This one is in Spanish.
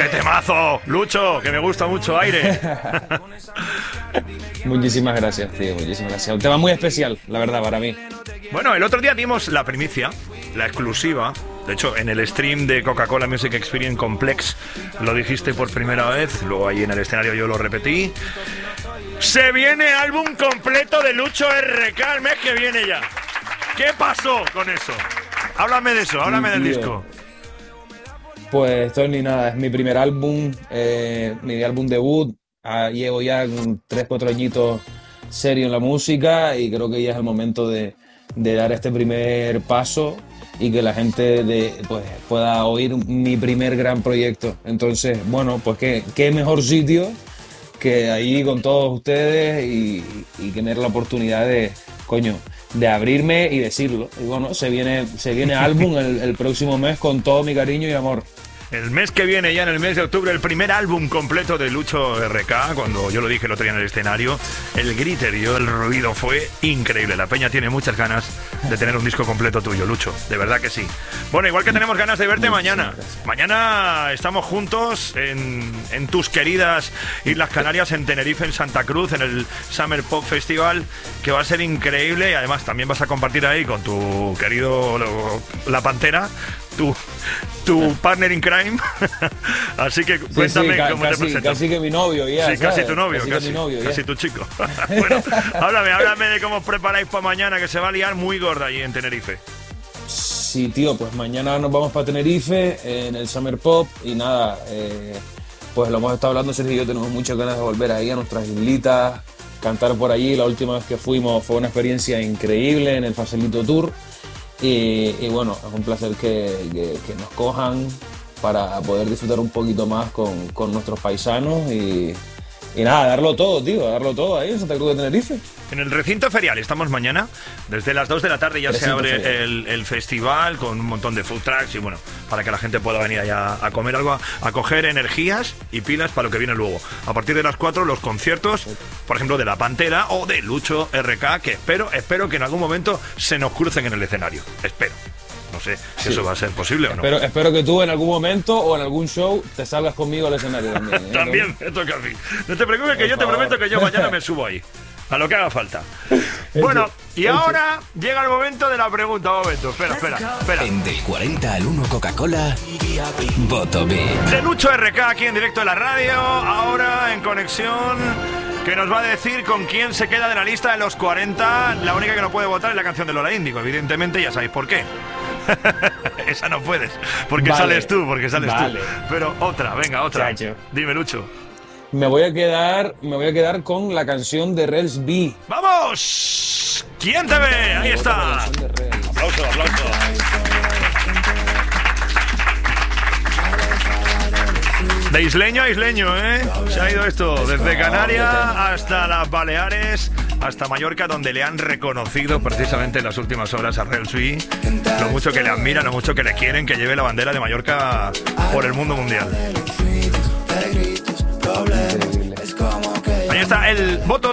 este temazo, Lucho, que me gusta mucho, Aire. Muchísimas gracias, tío, muchísimas gracias. Un tema muy especial, la verdad, para mí. Bueno, el otro día dimos la primicia, la exclusiva. De hecho, en el stream de Coca-Cola Music Experience Complex lo dijiste por primera vez, luego ahí en el escenario yo lo repetí. Se viene álbum completo de Lucho RK el mes que viene ya. ¿Qué pasó con eso? Háblame de eso, háblame del disco. Pues esto ni nada, es mi primer álbum, mi álbum debut. Llevo ya 3-4 añitos serio en la música y creo que ya es el momento de dar este primer paso y que la gente pues, pueda oír mi primer gran proyecto. Entonces, bueno, pues qué mejor sitio que ahí con todos ustedes y tener la oportunidad de abrirme y decirlo. Y bueno, se viene álbum el próximo mes con todo mi cariño y amor. El mes que viene, ya en el mes de octubre, el primer álbum completo de Lucho RK. Cuando yo lo dije el otro día en el escenario, el griterío, el ruido fue increíble. La peña tiene muchas ganas de tener un disco completo tuyo, Lucho. De verdad que sí. Bueno, igual que tenemos ganas de verte mañana. Mañana estamos juntos en tus queridas Islas Canarias, en Tenerife, en Santa Cruz, en el Summer Pop Festival, que va a ser increíble. Y además también vas a compartir ahí con tu querido La Pantera, tu partner in crime. Así que cuéntame cómo te presentas. Casi que mi novio ya. Sí, casi tu novio, casi tu chico. Bueno, háblame de cómo os preparáis para mañana, que se va a liar muy gorda allí en Tenerife. Sí, tío, pues mañana nos vamos para Tenerife en el Summer Pop y nada, pues lo hemos estado hablando, Sergio y yo tenemos muchas ganas de volver ahí a nuestras islitas, cantar por allí. La última vez que fuimos fue una experiencia increíble en el Facelito Tour. Y bueno, es un placer que nos cojan para poder disfrutar un poquito más con nuestros paisanos y nada, darlo todo, tío, darlo todo ahí en Santa Cruz de Tenerife. En el recinto ferial estamos mañana, desde las 2 de la tarde ya se abre el festival con un montón de food trucks y bueno, para que la gente pueda venir allá a comer algo, a coger energías y pilas para lo que viene luego. A partir de las 4 los conciertos, por ejemplo, de La Pantera o de Lucho RK, que espero que en algún momento se nos crucen en el escenario. Espero. No sé si eso va a ser posible o no. Espero que tú en algún momento o en algún show te salgas conmigo al escenario también. También me toca a mí. No te preocupes, que yo te prometo que yo mañana me subo ahí. A lo que haga falta. Bueno, y ahora llega el momento de la pregunta. Un momento, espera. En Del 40 al 1 Coca-Cola, Voto B. De Lucho RK aquí en directo de la radio. Ahora en conexión, que nos va a decir con quién se queda de la lista de los 40. La única que no puede votar es la canción de Lola Índigo. Evidentemente, ya sabéis por qué. Esa no puedes, porque sales tú. Pero otra, venga, otra. Chacho. Dime, Lucho. Me voy a quedar con la canción de Rels B. ¡Vamos! ¿Quién te ve? Ahí está. Aplauso. De isleño a isleño, ¿eh? Se ha ido esto desde Canarias hasta las Baleares, hasta Mallorca, donde le han reconocido precisamente en las últimas horas a Rels B lo mucho que le admiran, lo mucho que le quieren, que lleve la bandera de Mallorca por el mundo mundial. Ahí está el voto